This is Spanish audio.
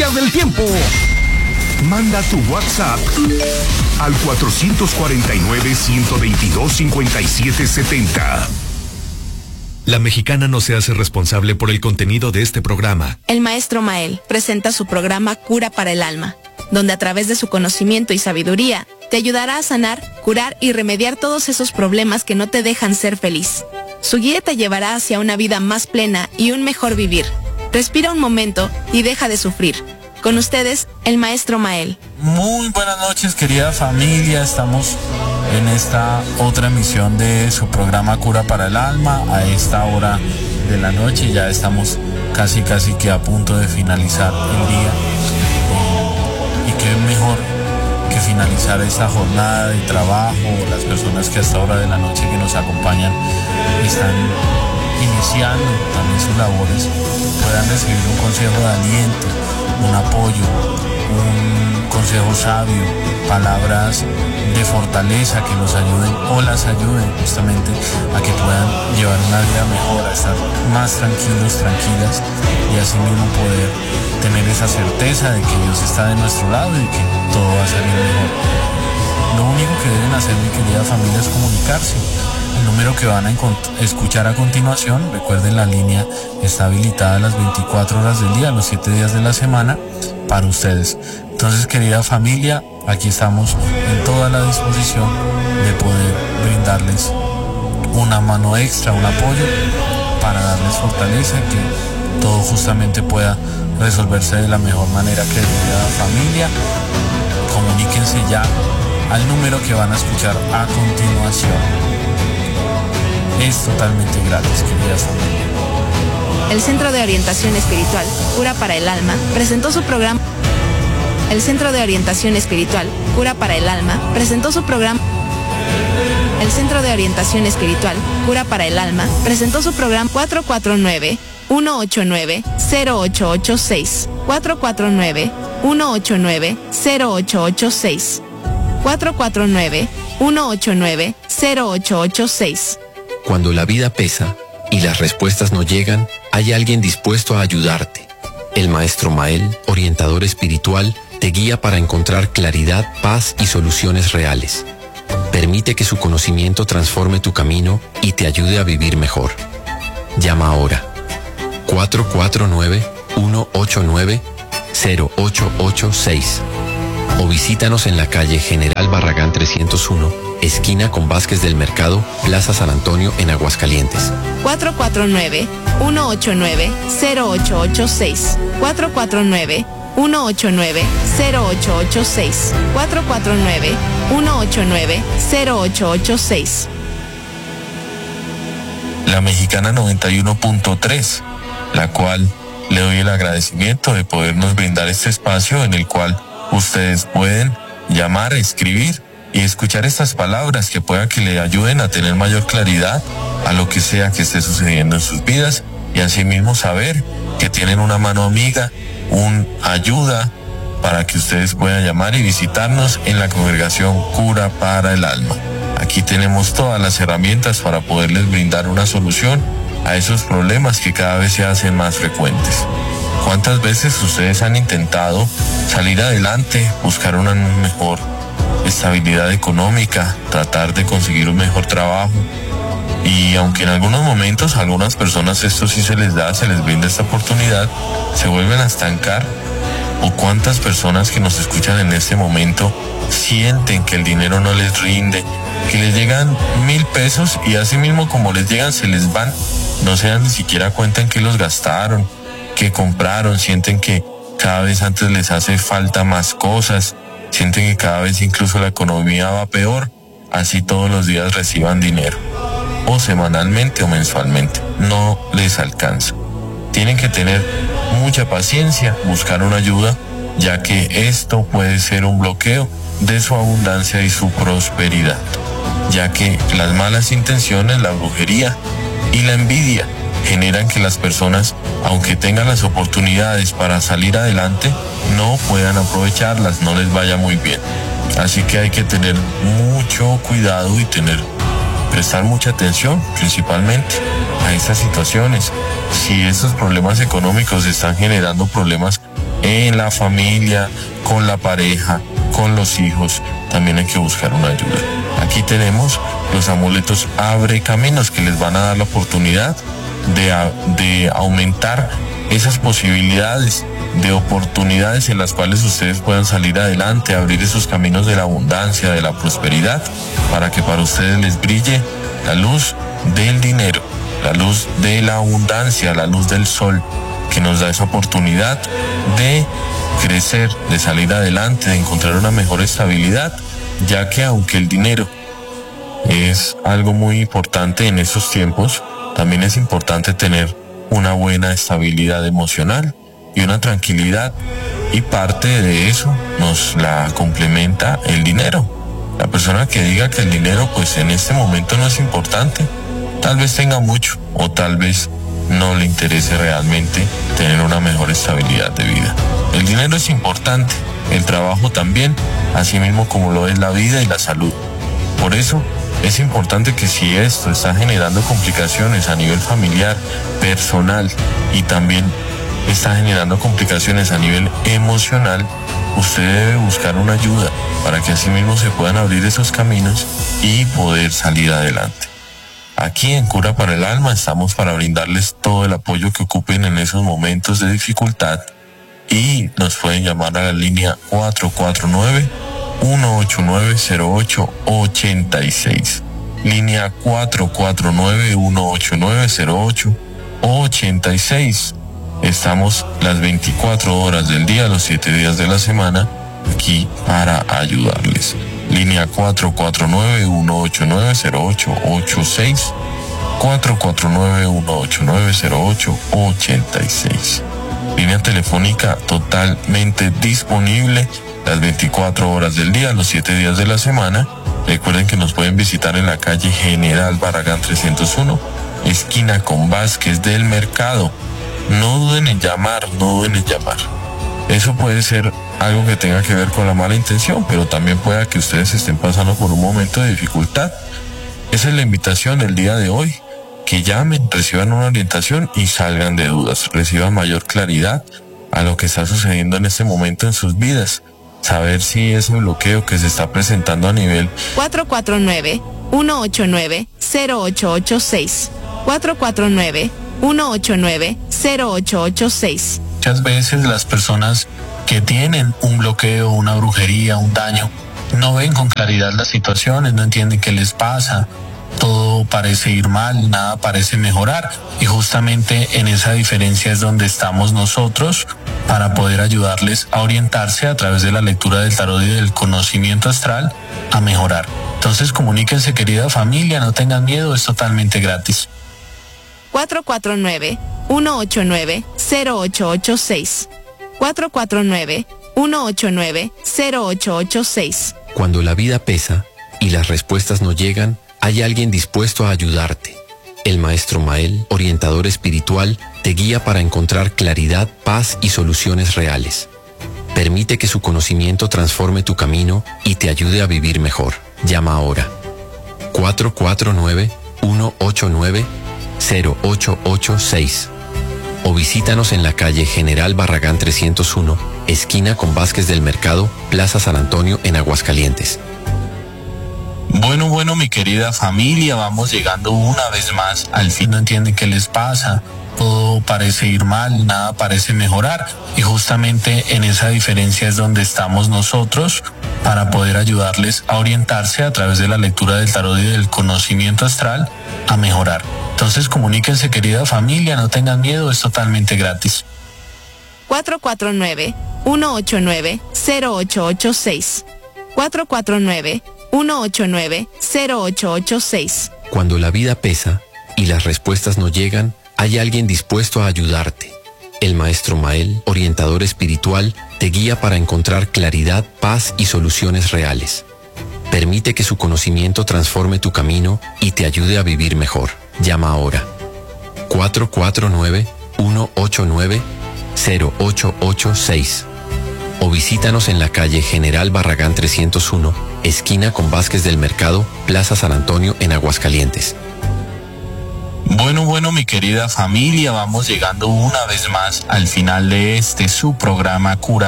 Máquinas del Tiempo. Manda tu WhatsApp al 449-122-5770. La Mexicana no se hace responsable por el contenido de este programa. El maestro Mael presenta su programa Cura para el Alma, donde a través de su conocimiento y sabiduría te ayudará a sanar, curar y remediar todos esos problemas que no te dejan ser feliz. Su guía te llevará hacia una vida más plena y un mejor vivir. Respira un momento y deja de sufrir. Con ustedes, el maestro Mael. Muy buenas noches, querida familia. Estamos en esta otra emisión de su programa Cura para el Alma. A esta hora de la noche ya estamos casi que a punto de finalizar el día. Y qué mejor que finalizar esta jornada de trabajo. Las personas que a esta hora de la noche que nos acompañan están iniciando también sus labores, puedan recibir un consejo de aliento, un apoyo, un consejo sabio, palabras de fortaleza que los ayuden o las ayuden justamente a que puedan llevar una vida mejor, a estar más tranquilos, tranquilas, y así mismo poder tener esa certeza de que Dios está de nuestro lado y que todo va a salir mejor. Lo único que deben hacer, mi querida familia, es comunicarse. El número que van a escuchar a continuación, recuerden, la línea está habilitada las 24 horas del día, los 7 días de la semana, para ustedes. Entonces, querida familia, aquí estamos en toda la disposición de poder brindarles una mano extra, un apoyo, para darles fortaleza y que todo justamente pueda resolverse de la mejor manera. Querida familia, comuníquense ya al número que van a escuchar a continuación. Es totalmente gratis, querida familia. El Centro de Orientación Espiritual Cura para el Alma presentó su programa. El Centro de Orientación Espiritual Cura para el Alma presentó su programa. El Centro de Orientación Espiritual Cura para el Alma presentó su programa 449-189-0886. 449-189-0886. 449-189-0886. Cuando la vida pesa y las respuestas no llegan, hay alguien dispuesto a ayudarte. El maestro Mael, orientador espiritual, te guía para encontrar claridad, paz y soluciones reales. Permite que su conocimiento transforme tu camino y te ayude a vivir mejor. Llama ahora. 449-189-0886 o visítanos en la calle General Barragán 301, esquina con Vázquez del Mercado, Plaza San Antonio, en Aguascalientes. 449-189-0886. 449-189-0886. 449-189-0886. La Mexicana 91.3, la cual le doy el agradecimiento de podernos brindar este espacio en el cual ustedes pueden llamar, escribir y escuchar estas palabras que puedan que le ayuden a tener mayor claridad a lo que sea que esté sucediendo en sus vidas, y asimismo saber que tienen una mano amiga, una ayuda para que ustedes puedan llamar y visitarnos en la congregación Cura para el Alma. Aquí tenemos todas las herramientas para poderles brindar una solución a esos problemas que cada vez se hacen más frecuentes. ¿Cuántas veces ustedes han intentado salir adelante, buscar una mejor estabilidad económica, tratar de conseguir un mejor trabajo? Y aunque en algunos momentos a algunas personas esto sí se les da, se les brinda esta oportunidad, se vuelven a estancar. ¿O cuántas personas que nos escuchan en este momento sienten que el dinero no les rinde, que les llegan 1,000 pesos y así mismo como les llegan se les van? No se dan ni siquiera cuenta en qué los gastaron, qué compraron, sienten que cada vez antes les hace falta más cosas, sienten que cada vez incluso la economía va peor, así todos los días reciban dinero, o semanalmente o mensualmente, no les alcanza. Tienen que tener mucha paciencia, buscar una ayuda, ya que esto puede ser un bloqueo de su abundancia y su prosperidad, ya que las malas intenciones, la brujería y la envidia generan que las personas, aunque tengan las oportunidades para salir adelante, no puedan aprovecharlas, no les vaya muy bien. Así que hay que tener mucho cuidado y prestar mucha atención principalmente a estas situaciones. Si estos problemas económicos están generando problemas en la familia, con la pareja, con los hijos, también hay que buscar una ayuda. Aquí tenemos los amuletos Abre Caminos, que les van a dar la oportunidad de aumentar esas posibilidades de oportunidades en las cuales ustedes puedan salir adelante, abrir esos caminos de la abundancia, de la prosperidad, para que para ustedes les brille la luz del dinero, la luz de la abundancia, la luz del sol, que nos da esa oportunidad de crecer, de salir adelante, de encontrar una mejor estabilidad, ya que aunque el dinero es algo muy importante en estos tiempos, también es importante tener una buena estabilidad emocional y una tranquilidad, y parte de eso nos la complementa el dinero. La persona que diga que el dinero pues en este momento no es importante, tal vez tenga mucho o tal vez no le interese realmente tener una mejor estabilidad de vida. El dinero es importante, el trabajo también, así mismo como lo es la vida y la salud. Por eso es importante que si esto está generando complicaciones a nivel familiar, personal, y también está generando complicaciones a nivel emocional, usted debe buscar una ayuda para que así mismo se puedan abrir esos caminos y poder salir adelante. Aquí en Cura para el Alma estamos para brindarles todo el apoyo que ocupen en esos momentos de dificultad, y nos pueden llamar a la línea 449-189-0886. Línea 449-189-0886. Estamos las 24 horas del día, los 7 días de la semana, aquí para ayudarles. Línea 449-189-0886. 449-189-0886. Línea telefónica totalmente disponible las 24 horas del día, los 7 días de la semana. Recuerden que nos pueden visitar en la calle General Barragán 301, esquina con Vázquez del Mercado. No duden en llamar, no duden en llamar. Eso puede ser algo que tenga que ver con la mala intención, pero también pueda que ustedes estén pasando por un momento de dificultad. Esa es la invitación del día de hoy. Que llamen, reciban una orientación y salgan de dudas, reciban mayor claridad a lo que está sucediendo en este momento en sus vidas. Saber si ese bloqueo que se está presentando a nivel 449-189-0886. 449-189-0886. Muchas veces las personas que tienen un bloqueo, una brujería, un daño, no ven con claridad las situaciones, no entienden qué les pasa. Todo parece ir mal, nada parece mejorar, y justamente en esa diferencia es donde estamos nosotros para poder ayudarles a orientarse a través de la lectura del tarot y del conocimiento astral a mejorar. Entonces comuníquense, querida familia, no tengan miedo, es totalmente gratis. 449-189-0886. 449-189-0886. Cuando la vida pesa y las respuestas no llegan, hay alguien dispuesto a ayudarte. El maestro Mael, orientador espiritual, te guía para encontrar claridad, paz y soluciones reales. Permite que su conocimiento transforme tu camino y te ayude a vivir mejor. Llama ahora. 449-189-0886. O visítanos en la calle General Barragán 301, esquina con Vázquez del Mercado, Plaza San Antonio, en Aguascalientes. Bueno, mi querida familia, vamos llegando una vez más al fin. No entienden qué les pasa, todo parece ir mal, nada parece mejorar, y justamente en esa diferencia es donde estamos nosotros para poder ayudarles a orientarse a través de la lectura del tarot y del conocimiento astral a mejorar. Entonces comuníquense, querida familia, no tengan miedo, es totalmente gratis. 449-189-0886. 449-189-0886. Cuando la vida pesa y las respuestas no llegan, hay alguien dispuesto a ayudarte. El maestro Mael, orientador espiritual, te guía para encontrar claridad, paz y soluciones reales. Permite que su conocimiento transforme tu camino y te ayude a vivir mejor. Llama ahora. 449-189-0886. O visítanos en la calle General Barragán 301, esquina con Vázquez del Mercado, Plaza San Antonio, en Aguascalientes. Bueno, mi querida familia, vamos llegando una vez más al final de su programa Cura